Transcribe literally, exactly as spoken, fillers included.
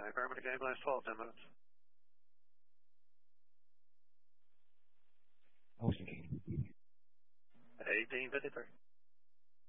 Garmin to Game Last twelve, ten minutes. Hosting.